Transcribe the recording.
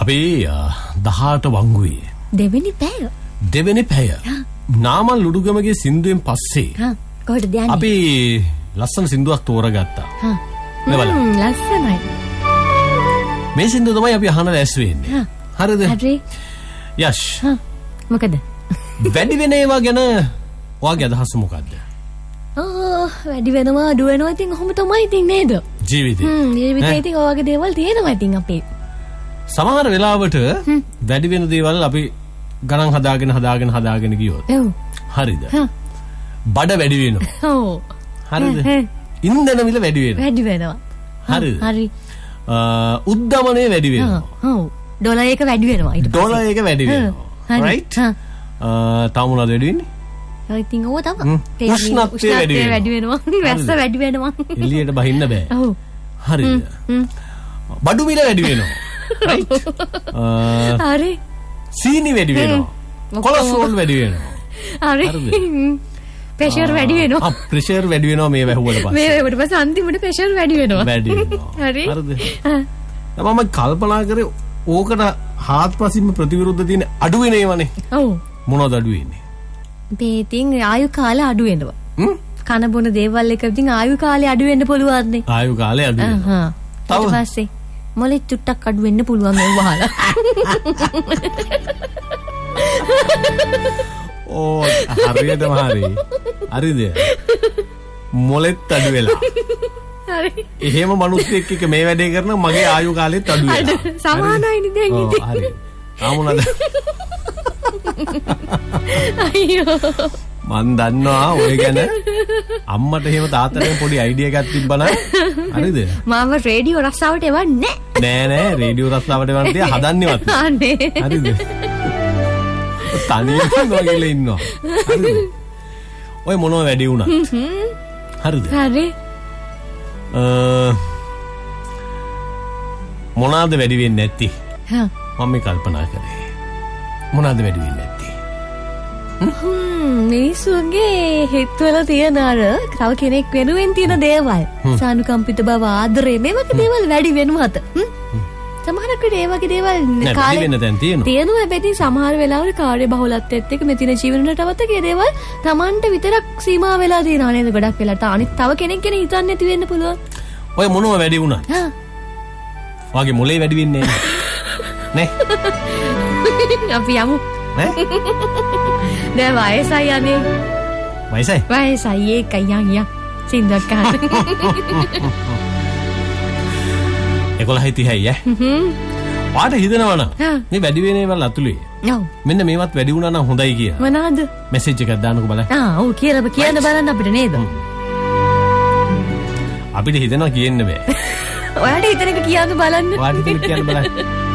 අපි 18 වංගුවේ දෙවෙනි පැය නාමල් ලුඩුගමගේ සින්දුවෙන් පස්සේ කොහෙටද යන්නේ? අපි ලස්සන සින්දුවක් තෝරගත්තා. ලස්සනයි. මේ සින්දුව තමයි අපි අහන්න දැස් වෙන්නේ. හරිද? හරි. යෂ්. මොකද? වැඩි වෙන ඒවා ගැන ඔයාගේ අදහස මොකද්ද? වැඩි වෙනවා අඩු වෙනවා ඉතින් ඔහොම තමයි ඉතින් නේද? ජීවිතේ. ජීවිතේ ඉතින් ඔයගේ දේවල් තියෙනවා ඉතින් අපේ. සමහර වෙලාවට වැඩි වෙන දේවල් අපි ගණන් හදාගෙන ගියොත්. හරිද? බඩ වැඩි වෙනවා. හරිද? ඉන්ධන මිල වැඩි වෙනවා. හරිද? හරි. උද්දමනය වැඩි වෙනවා. ඩොලර් එක වැඩි වෙනවා ඊට පස්සේ. ඩොලර් එක වැඩි වෙනවා. රයිට්? තව මොනවද වැඩි වෙන්නේ? ඉතින් ඕව තමයි. උෂ්ණත්වය වැඩි වෙනවා. වැස්ස වැඩි වෙනවා. එළියට බහින්න බෑ. ඔව්. හරිද? බඩු මිල වැඩි වෙනවා. රයිට්? හරි. සීනි වැඩි වෙනවා. කොලෙස්ටරෝල් වැඩි වෙනවා. හරි. ප්‍රෙෂර් වැඩි වෙනවා. ප්‍රෙෂර් වැඩි වෙනවා මේ වැහුවට පස්සේ. මේ වැහුවට පස්සේ අන්තිමට ප්‍රෙෂර් වැඩි වෙනවා. හරි. හරිද? මම කල්පනා කරේ ඕකට හාත්පසින්ම ප්‍රතිවිරුද්ධ තියෙන අඩු වෙන ඒවානේ. ඔව්. මොනවද අඩු වෙන්නේ? මේ ඉතින් ආයු කාලය අඩු වෙනවා. කන බොන දේවල් එක ඉතින් ආයු කාලය අඩු වෙන්න පුළුවන් නේ. ආයු කාලය අඩු වෙනවා. ඊට පස්සේ මොලේ චුට්ටක් අඩු වෙන්න පුළුවන් මේ වහලා. ඕ හරියටම හරිද? මොලෙත් අඩු වෙලා. හරි. එහෙම මිනිස්සෙක් එක්ක මේ වැඩේ කරන මගේ ආයු කාලෙත් අඩු වෙලා. සමානයිනේ දැන් ඉතින්. හරි. ආමුණද? අයියෝ. මන් දන්නවා ඔය ගැන අම්මට එහෙම තාත්තට පොඩි අයිඩියා එකක් තිබ්බනම් හරිද? මම රේඩියෝ රස්සාවට එවන්නේ නෑ රේඩියෝ රස්සාවට එවන්න තියා හදන්නේවත් නෑ. හරිද? තනියම වගේල ඉන්නවා. හරිද? ඔය මොනව වැඩි වුණා? හරිද? හරි. මොනවාද වැඩි වෙන්නේ නැති? මම මේ කල්පනා කරේ. මොනවාද වැඩි වෙන්නේ නැති? මිනිස්සුන්ගේ හිතවල තියෙන අර තව කෙනෙක් වෙනුවෙන් තියෙන දේවල්. සානුකම්පිත බව, ආදරය මේ වගේ දේවල් වැඩි වෙනවද? සමහරකට ඒ වගේ දේවල් කාලේ වෙන තැන් තියෙනවා. හැබැයි සමහර වෙලාවල කාර්ය බහුලත්වයත් එක්ක මෙතින ජීවන රටාවත් ඒ දේවල් Tamanට විතරක් සීමා වෙලා තියෙනවා නේද? ගොඩක් වෙලාට අනිත් තව කෙනෙක් ගැන හිතන්නේ නැති වෙන්න පුළුවන්. ඔය මොනව වැඩි වුණා? ඔයාගේ මොලේ වැඩි වෙන්නේ නේ? අපි යමු. නේ? දැන් වයසයි අනේ. වයසයි ඒකයි යන් සින්දක් අහන්න. 11:30යි ඈ. වාට හිතනවා නම් මේ වැඩි වෙන ඒවා අතුලේ. ඔව්. මෙන්න මේවත් වැඩි වුණා නම් හොඳයි කියලා. මොනවාද? මෙසේජ් එකක් දාන්නකෝ බලන්න. ඔව් කියලා කියන්න බලන්න අපිට නේද? අපිට හිතනවා කියන්න බෑ. ඔයාලට හිතන එක කියන්න බලන්න. ඔයාලට හිතන කියන්න බලන්න.